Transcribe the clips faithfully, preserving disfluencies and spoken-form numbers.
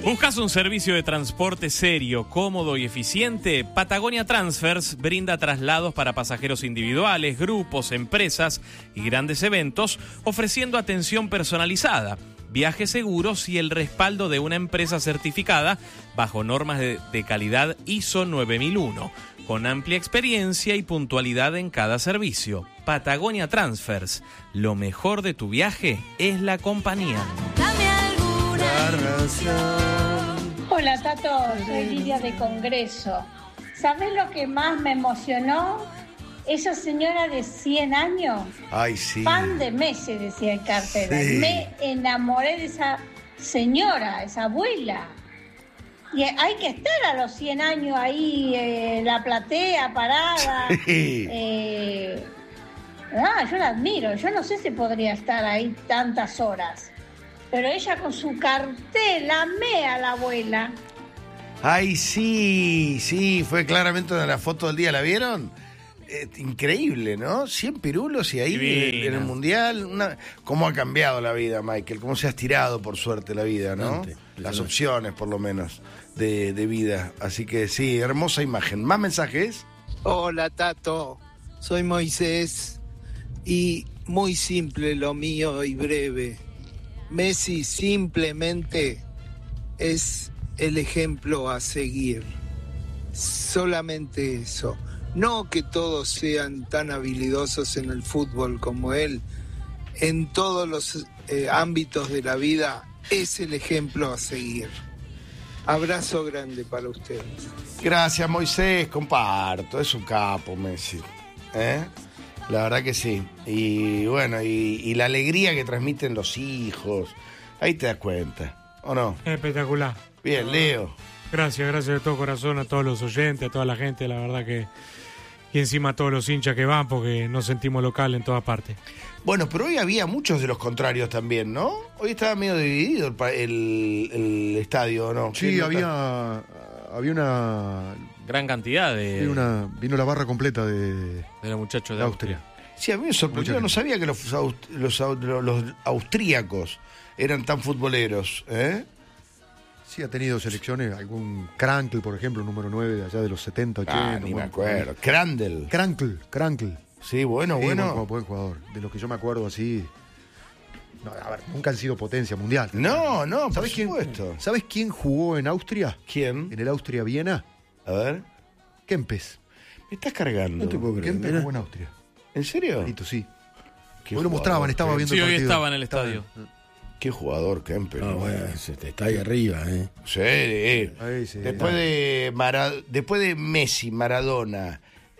¿Buscas un servicio de transporte serio, cómodo y eficiente? Patagonia Transfers brinda traslados para pasajeros individuales, grupos, empresas y grandes eventos, ofreciendo atención personalizada, viajes seguros y el respaldo de una empresa certificada bajo normas de, de calidad I S O nueve mil uno, con amplia experiencia y puntualidad en cada servicio. Patagonia Transfers, lo mejor de tu viaje es la compañía. Dame alguna razón. Hola Tato, soy Lidia de Congreso. ¿Sabés lo que más me emocionó? Esa señora de cien años. Ay, sí. Fan de Messi, decía el cartel. Sí. Me enamoré de esa señora, esa abuela. Y hay que estar a los cien años ahí eh, en la platea, parada. Sí. Eh, ah, yo la admiro. Yo no sé si podría estar ahí tantas horas. Pero ella con su cartel, amé a la abuela. Ay, sí, sí, fue claramente una de las fotos del día, ¿la vieron? Eh, increíble, ¿no? cien pirulos y ahí Divina. en el Mundial, una... ¿Cómo ha cambiado la vida, Michael? ¿Cómo se ha estirado, por suerte, la vida, ¿no? Antes, Las opciones, por lo menos, de, de vida. Así que sí, hermosa imagen. ¿Más mensajes? Hola Tato, soy Moisés y muy simple lo mío y breve. Messi simplemente es el ejemplo a seguir. Solamente eso. No que todos sean tan habilidosos en el fútbol como él. En todos los eh, ámbitos de la vida es el ejemplo a seguir. Abrazo grande para ustedes. Gracias, Moisés, comparto. Es un capo, Messi. ¿Eh? La verdad que sí. Y bueno, y, y la alegría que transmiten los hijos. Ahí te das cuenta, ¿o no? Espectacular. Bien, Leo. Gracias, gracias de todo corazón a todos los oyentes, a toda la gente, la verdad que... Y encima a todos los hinchas que van, porque nos sentimos local en todas partes. Bueno, pero hoy había muchos de los contrarios también, ¿no? Hoy estaba medio dividido el, pa- el, el estadio, ¿no? Sí, ¿Qué nota? había, había una, Gran cantidad de, sí, una... Vino la barra completa de, de los muchachos de de Austria. Austria. Sí, a mí me sorprendió, Mucha no gente. sabía que los, aust- los, au- los austríacos eran tan futboleros, ¿eh? Sí, ha tenido selecciones, algún Krankl, por ejemplo, número nueve de allá de los setenta, ochenta. Ah, ni me buen acuerdo. Crandall. Krankl, Krankl. Sí, bueno, Sí, bueno. Buen, buen jugador. De los que yo me acuerdo así. No, a ver, nunca han sido potencia mundial. No, no, por ¿Sabes quién, supuesto. ¿Sabes quién jugó en Austria? ¿Quién? En el Austria-Viena. A ver. Kempes. Me estás cargando. No te puedo creer. Kempes Mirá. jugó en Austria. ¿En serio? Clarito, sí. Qué Hoy lo jugador, mostraban, estaba Kempes. viendo Sí, el hoy partido. estaba en el estadio. Qué jugador, Kempes. Ah, ¿no? eh. bueno, se- está ahí arriba, ¿eh? Sí, eh. Ahí sí. Después de Mara- después de Messi, Maradona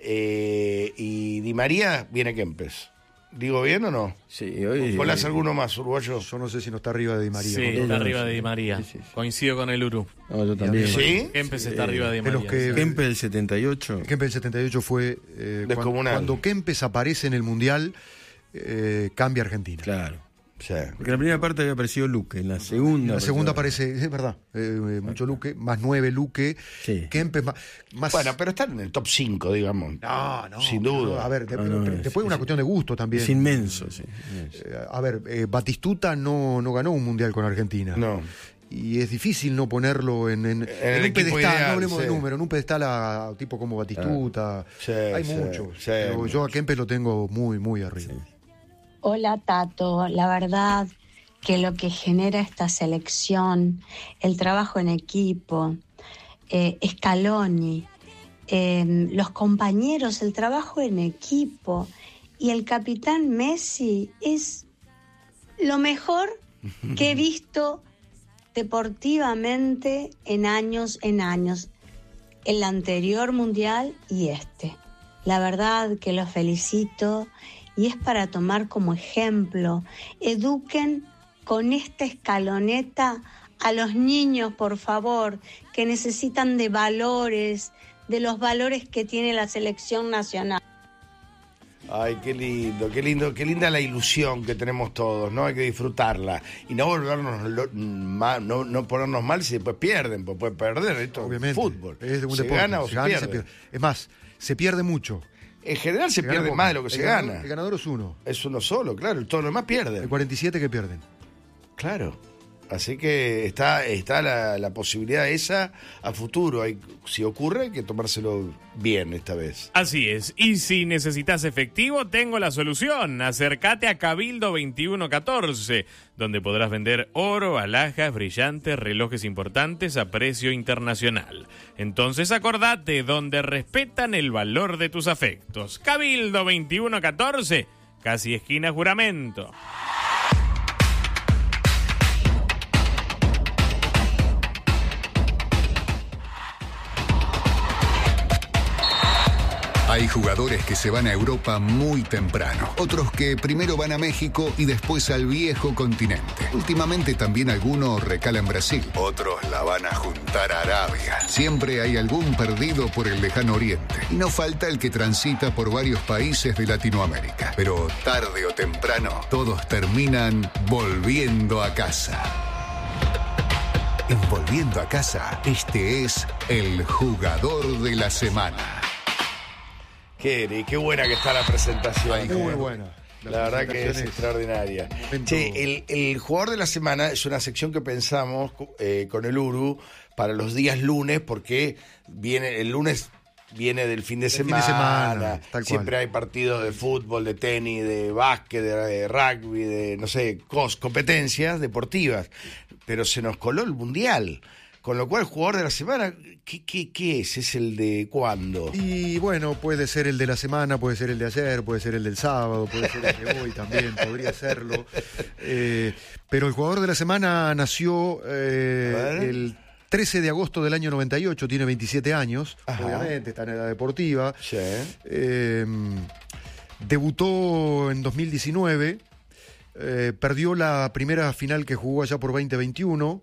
eh, y Di María, viene Kempes. ¿Digo bien o no? Sí, hoy. ¿Colás alguno más, uruguayo? Yo no sé si no está arriba de Di María. Sí, con está todo. arriba de Di María. Sí, sí, sí. Coincido con el Uru. No, yo también. ¿Sí? Kempes está arriba de Di de los María. que- sí. Kempes del setenta y ocho. Kempes del setenta y ocho fue eh, cuando, Descomunal. cuando Kempes aparece en el Mundial, eh, cambia Argentina. Claro. Sí. Porque en la primera parte había aparecido Luque, en la segunda. En la segunda apareció- aparece, es verdad, eh, eh, mucho Luque, más nueve Luque, Sí. Kempes más... más- Bueno, pero están en el top cinco, digamos. no, no, sin no, duda. a ver, de- No, no, pero es- después es- una cuestión de gusto también. Es inmenso, sí. inmenso. Eh, a ver, eh, Batistuta no, no ganó un Mundial con Argentina. No. Y es difícil no ponerlo en, en, en el un equipo pedestal, ideal, no hablemos sí. de número, en un pedestal a, a tipo como Batistuta. Sí, Hay sí, muchos. sí, pero hay yo a muchos. Kempes lo tengo muy, muy arriba. Hola Tato, la verdad que lo que genera esta selección, el trabajo en equipo, eh, Scaloni, eh, los compañeros, el trabajo en equipo y el capitán Messi es lo mejor que he visto deportivamente en años, en años, el anterior mundial y este. La verdad que los felicito y es para tomar como ejemplo. Eduquen con esta escaloneta a los niños, por favor, que necesitan de valores, de los valores que tiene la selección nacional. Ay, qué lindo, qué lindo, qué linda la ilusión que tenemos todos, ¿no? Hay que disfrutarla. Y no volvernos lo- mal, no, no ponernos mal si después pierden, pues puede perder esto. Obviamente. Fútbol. Es de un se deporte. gana o se, gana y pierde. Es más, se pierde mucho. En general se, Se gana pierde poco. más de lo que El se ganador- gana. El ganador es uno. Es uno solo, claro, todo lo demás pierde. El cuarenta y siete que pierden. Claro. Así que está, está la, la posibilidad esa a futuro. Hay, si ocurre, hay que tomárselo bien esta vez. Así es. Y si necesitas efectivo, tengo la solución. Acércate a Cabildo veintiuno catorce, donde podrás vender oro, alhajas, brillantes, relojes importantes a precio internacional. Entonces acordate, donde respetan el valor de tus afectos. Cabildo veintiuno catorce, casi esquina Juramento. Hay jugadores que se van a Europa muy temprano, otros que primero van a México y después al viejo continente. Últimamente también algunos recalan Brasil, otros la van a juntar a Arabia. Siempre hay algún perdido por el lejano oriente y no falta el que transita por varios países de Latinoamérica. Pero tarde o temprano todos terminan volviendo a casa. En Volviendo a Casa, este es el jugador de la semana. Qué, qué buena que está la presentación. Ay, muy buena. La, la verdad que es extraordinaria. Che, el, el jugador de la semana es una sección que pensamos eh, con el Uru para los días lunes, porque viene el lunes viene del fin de semana. Fin de semana tal Siempre cual. hay partidos de fútbol, de tenis, de básquet, de, de rugby, de no sé, cos, competencias deportivas. Pero se nos coló el mundial. Con lo cual, el jugador de la semana, ¿qué, qué, qué es? ¿Es el de cuándo? Y bueno, puede ser el de la semana, puede ser el de ayer, puede ser el del sábado, puede ser el de hoy también, podría serlo. Eh, pero el jugador de la semana nació eh, el trece de agosto del año noventa y ocho, tiene veintisiete años, Ajá. obviamente, está en edad deportiva. Sí. Eh, debutó en dos mil diecinueve, eh, perdió la primera final que jugó allá por veinte veintiuno.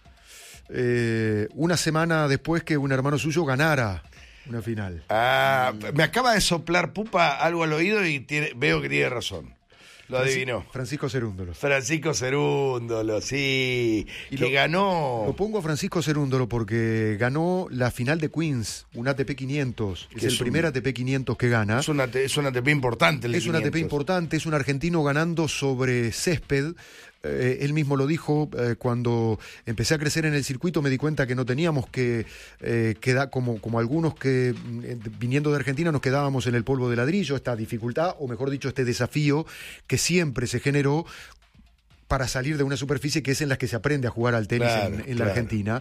Eh, una semana después que un hermano suyo ganara una final. Ah, me acaba de soplar Pupa algo al oído y tiene, veo que tiene razón. Lo Franci- adivinó. Francisco Cerúndolo. Francisco Cerúndolo, sí. Y que lo, ganó. Lo pongo a Francisco Cerúndolo porque ganó la final de Queens, un A T P quinientos. Es Que el es un- primer A T P quinientos que gana. Es una, es una A T P importante. El de Es un A T P quinientos. importante, es un argentino ganando sobre césped. Eh, él mismo lo dijo, eh, cuando empecé a crecer en el circuito me di cuenta que no teníamos que eh, quedar como, como algunos que eh, viniendo de Argentina nos quedábamos en el polvo de ladrillo, esta dificultad, o mejor dicho, este desafío que siempre se generó para salir de una superficie que es en la que se aprende a jugar al tenis Claro, en, en claro. la Argentina.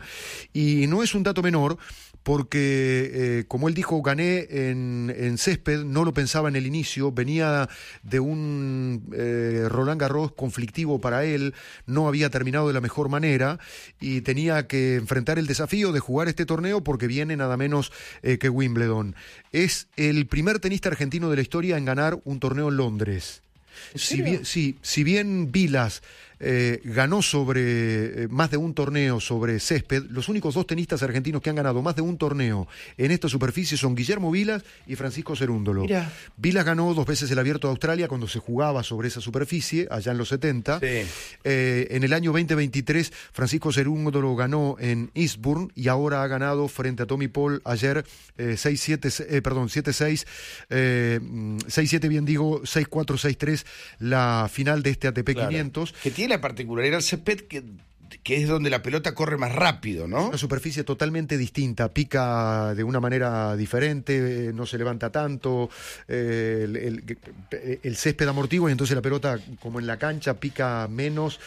Y no es un dato menor, porque, eh, como él dijo, gané en, en césped, no lo pensaba en el inicio, venía de un eh, Roland Garros conflictivo para él, no había terminado de la mejor manera y tenía que enfrentar el desafío de jugar este torneo porque viene nada menos eh, que Wimbledon. Es el primer tenista argentino de la historia en ganar un torneo en Londres. Si bien, sí, si bien Vilas eh, ganó sobre eh, más de un torneo sobre césped, los únicos dos tenistas argentinos que han ganado más de un torneo en esta superficie son Guillermo Vilas y Francisco Cerúndolo. Mirá. Vilas ganó dos veces el Abierto de Australia cuando se jugaba sobre esa superficie, allá en los setenta. Sí. Eh, en el año veinte veintitrés, Francisco Cerúndolo ganó en Eastbourne y ahora ha ganado frente a Tommy Paul ayer eh, seis siete, eh, perdón, siete seis, eh, seis siete bien digo, seis cuatro, seis tres, la final de este A T P Claro. quinientos. Que tiene la particularidad el césped que, que es donde la pelota corre más rápido, ¿no? Una superficie totalmente distinta, pica de una manera diferente, eh, no se levanta tanto, eh, el, el- el césped amortigua y entonces la pelota, como en la cancha, pica menos,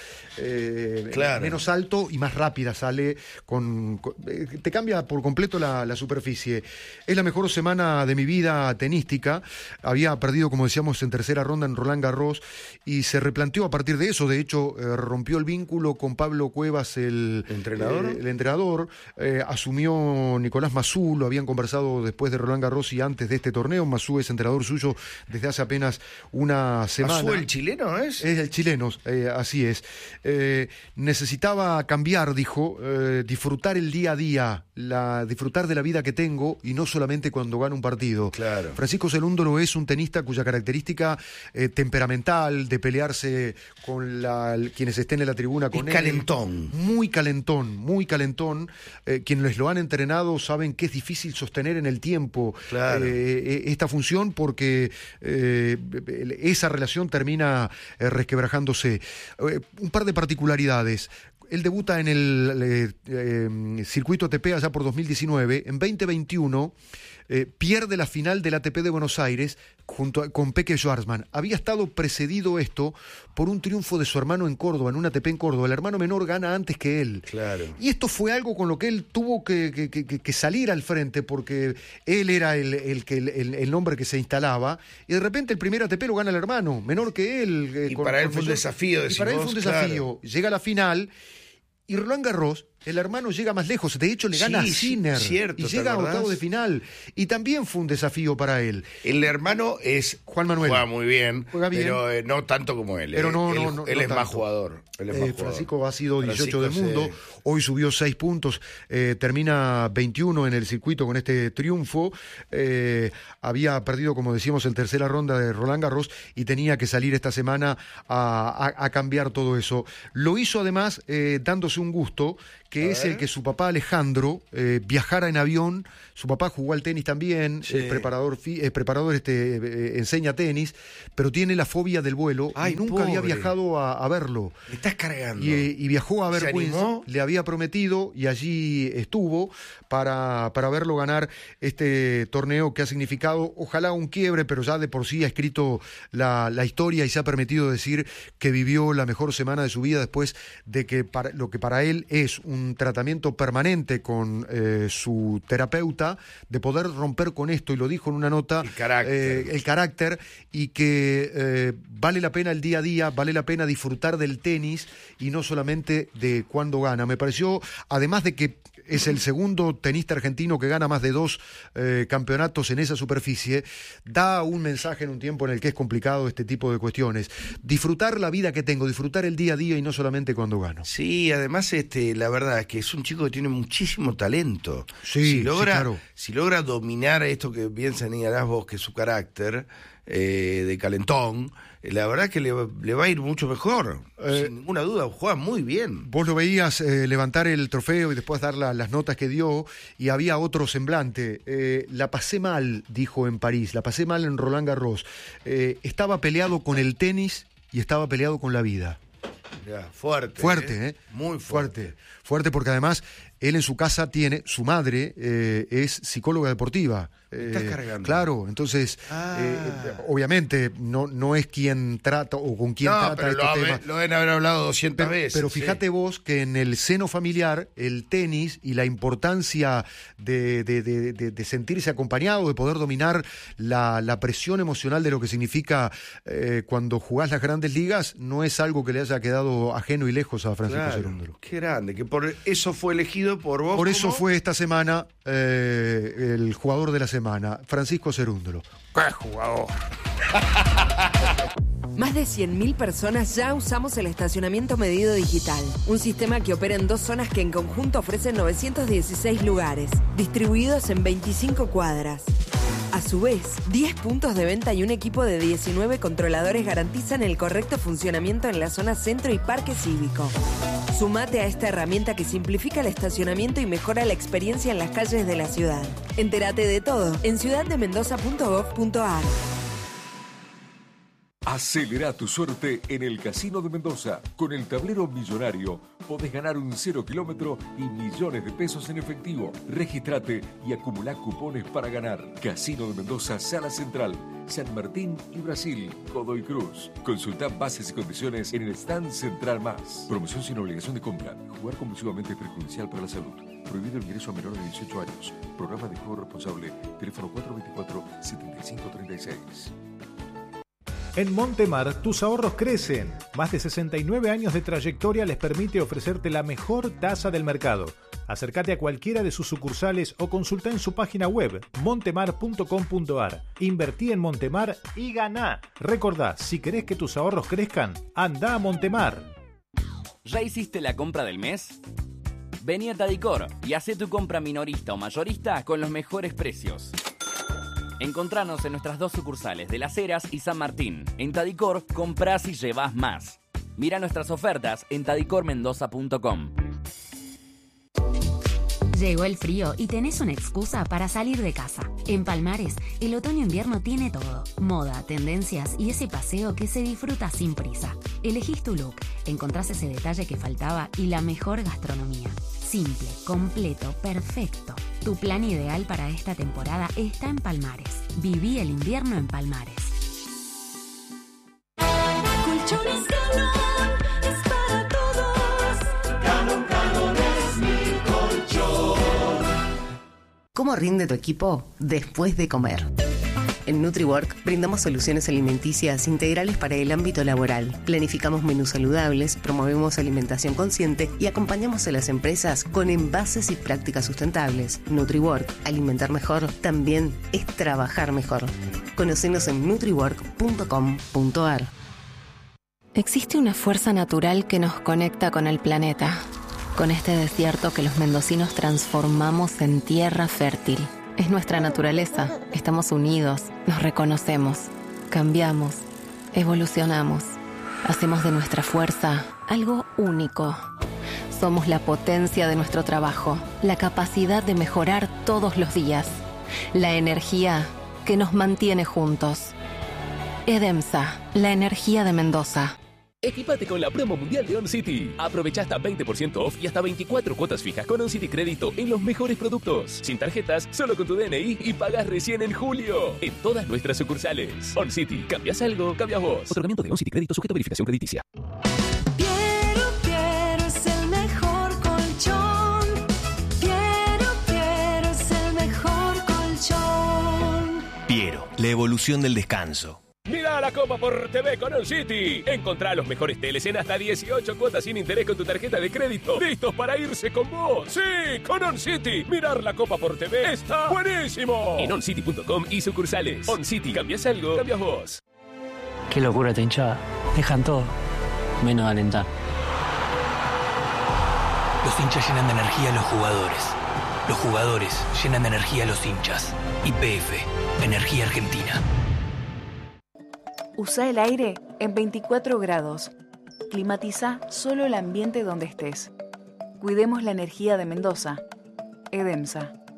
eh, Claro. menos alto y más rápida sale, con, con- eh, te cambia por completo la, la superficie. Es la mejor semana de mi vida tenística, había perdido, como decíamos, en tercera ronda en Roland Garros y se replanteó a partir de eso, de hecho eh, rompió el vínculo con Pablo Cuevas, el ¿Entrenador? eh, el entrenador, eh, asumió Nicolás Massú, lo habían conversado después de Roland Garros y antes de este torneo. Massú es entrenador suyo desde hace apenas una semana. ¿Masú el chileno es? Es el chileno, eh, así es. Eh, necesitaba cambiar, dijo, eh, disfrutar el día a día, la, disfrutar de la vida que tengo y no solamente cuando gano un partido. Claro. Francisco Cerúndolo es un tenista cuya característica eh, temperamental, de pelearse con la, quienes estén en la tribuna con Es él. calentón. Muy calentón, muy calentón. Eh, quienes lo han entrenado saben que es difícil sostener en el tiempo Claro. eh, esta función porque eh, esa relación termina eh, resquebrajándose. Eh, un par de particularidades. él debuta en el eh, eh, circuito A T P allá por dos mil diecinueve. En veinte veintiuno eh, pierde la final del A T P de Buenos Aires junto a, con Peke Schwarzman. Había estado precedido esto por un triunfo de su hermano en Córdoba, en un A T P en Córdoba. El hermano menor gana antes que él. Claro. Y esto fue algo con lo que él tuvo que, que, que, que salir al frente, porque él era el, el, el, el, el nombre que se instalaba, y de repente el primer A T P lo gana el hermano, menor que él. Eh, y con, para él fue un desafío. Y para él fue un desafío. Claro. Llega a la final, y Roland Garros, el hermano llega más lejos. De hecho, le gana sí, a Sinner. Cierto, y llega a octavos de final. Y también fue un desafío para él. El hermano es Juan Manuel. Juega muy bien, Juega bien. pero eh, no tanto como él. Pero no, él, no, no, él no es tanto. más jugador. Él es eh, más jugador. Francisco ha sido dieciocho Francisco del mundo. Se... Hoy subió seis puntos. Eh, termina veintiuno en el circuito con este triunfo. Eh, había perdido, como decíamos, en tercera ronda de Roland Garros y tenía que salir esta semana a, a, a cambiar todo eso. Lo hizo además eh, dándose un gusto, que a es ver. el que su papá Alejandro eh, viajara en avión. Su papá jugó al tenis también, Sí. es preparador, fi- es preparador este, eh, enseña tenis, pero tiene la fobia del vuelo. Ay, y nunca había pobre. viajado a, a verlo. Me estás cargando. Y, y viajó a ver ¿Se Queens, animó? le había prometido y allí estuvo para, para verlo ganar este torneo que ha significado, ojalá un quiebre, pero ya de por sí ha escrito la, la historia y se ha permitido decir que vivió la mejor semana de su vida después de que para, lo que para él es un tratamiento permanente con eh, su terapeuta, de poder romper con esto, y lo dijo en una nota, El carácter. eh, el carácter, y que eh, vale la pena el día a día, vale la pena disfrutar del tenis y no solamente de cuando gana. Me pareció, además de que es el segundo tenista argentino que gana más de dos eh, campeonatos en esa superficie, da un mensaje en un tiempo en el que es complicado este tipo de cuestiones. Disfrutar la vida que tengo, disfrutar el día a día y no solamente cuando gano. Sí, además este, la verdad es que es un chico que tiene muchísimo talento. Sí, si logra, sí, claro. si logra dominar esto que bien señalás vos, que es su carácter eh, de calentón, eh, la verdad es que le, le va a ir mucho mejor. Eh, sin ninguna duda, juega muy bien. Vos lo veías eh, levantar el trofeo y después dar la- las notas que dio, y había otro semblante. Eh, la pasé mal, dijo en París, la pasé mal en Roland Garros. Eh, estaba peleado con el tenis y estaba peleado con la vida. Ya, fuerte. Fuerte, ¿eh? Muy fuerte. Fuerte, fuerte porque además él en su casa tiene, su madre eh, es psicóloga deportiva. Me estás Eh, cargando. Claro, entonces, Ah. eh, obviamente no, no es quien trata o con quien No, trata pero estos lo, habe- temas. lo deben haber hablado doscientas Pero, veces. pero sí. fíjate vos que en el seno familiar el tenis y la importancia de, de- de- de- de sentirse acompañado, de poder dominar la, la presión emocional de lo que significa eh, cuando jugás las grandes ligas, no es algo que le haya quedado ajeno y lejos a Francisco Claro, Cerúndolo. qué grande, que por eso fue elegido por vos. Por eso como- fue esta semana eh, el jugador de la semana, Francisco Cerúndolo. ¡Qué jugador! Más de cien mil personas ya usamos el estacionamiento medido digital, un sistema que opera en dos zonas que en conjunto ofrecen novecientos dieciséis lugares, distribuidos en veinticinco cuadras. A su vez, diez puntos de venta y un equipo de diecinueve controladores garantizan el correcto funcionamiento en la zona centro y parque cívico. Sumate a esta herramienta que simplifica el estacionamiento y mejora la experiencia en las calles de la ciudad. Entérate de todo en ciudad de mendoza punto gov punto ar. Acelera tu suerte en el Casino de Mendoza. Con el tablero millonario podés ganar un cero kilómetro y millones de pesos en efectivo. Regístrate y acumulá cupones para ganar. Casino de Mendoza, Sala Central, San Martín y Brasil, Godoy Cruz. Consulta bases y condiciones en el stand Central Más. Promoción sin obligación de compra. Jugar compulsivamente es perjudicial para la salud. Prohibido el ingreso a menores de dieciocho años. Programa de juego responsable. Teléfono cuatro dos cuatro, siete cinco tres seis. En Montemar, tus ahorros crecen. Más de sesenta y nueve años de trayectoria les permite ofrecerte la mejor tasa del mercado. Acércate a cualquiera de sus sucursales o consulta en su página web montemar punto com punto ar. Invertí en Montemar y ganá. Recordá, si querés que tus ahorros crezcan, anda a Montemar. ¿Ya hiciste la compra del mes? Vení a Tadicor y hacé tu compra minorista o mayorista con los mejores precios. Encontranos en nuestras dos sucursales de Las Heras y San Martín. En Tadicor, comprás y llevás más. Mira nuestras ofertas en tadicor mendoza punto com. Llegó el frío y tenés una excusa para salir de casa. En Palmares, el otoño-invierno tiene todo. Moda, tendencias y ese paseo que se disfruta sin prisa. Elegís tu look, encontrás ese detalle que faltaba y la mejor gastronomía. Simple, completo, perfecto. Tu plan ideal para esta temporada está en Palmares. Viví el invierno en Palmares. Colchones Galón es para todos. Galón, Galón es mi colchón. ¿Cómo rinde tu equipo después de comer? En NutriWork brindamos soluciones alimenticias integrales para el ámbito laboral. Planificamos menús saludables, promovemos alimentación consciente y acompañamos a las empresas con envases y prácticas sustentables. NutriWork, alimentar mejor, también es trabajar mejor. Conocenos en nutriwork punto com punto a r. Existe una fuerza natural que nos conecta con el planeta, con este desierto que los mendocinos transformamos en tierra fértil. Es nuestra naturaleza, estamos unidos, nos reconocemos, cambiamos, evolucionamos, hacemos de nuestra fuerza algo único. Somos la potencia de nuestro trabajo, la capacidad de mejorar todos los días, la energía que nos mantiene juntos. EDEMSA, la energía de Mendoza. Equipate con la promo mundial de OnCity. Aprovecha hasta veinte por ciento off y hasta veinticuatro cuotas fijas con OnCity Crédito en los mejores productos. Sin tarjetas, solo con tu D N I y pagas recién en julio. En todas nuestras sucursales. OnCity. ¿Cambias algo? Cambias vos. Otorgamiento de OnCity Crédito sujeto a verificación crediticia. Piero, Piero es el mejor colchón. Piero, Piero es el mejor colchón. Piero, la evolución del descanso. Mira la Copa por T V con OnCity. Encontrá los mejores teles en hasta dieciocho cuotas sin interés con tu tarjeta de crédito. ¡Listos para irse con vos! ¡Sí! ¡Con OnCity! Mirar la Copa por T V está buenísimo. En oncity punto com y sucursales. OnCity. ¿Cambias algo? Cambias vos. Qué locura esta hinchada. Dejan todo, menos alentar. Los hinchas llenan de energía a los jugadores. Los jugadores llenan de energía a los hinchas. Y P F, Energía Argentina. Usa el aire en veinticuatro grados. Climatiza solo el ambiente donde estés. Cuidemos la energía de Mendoza. EDEMSA.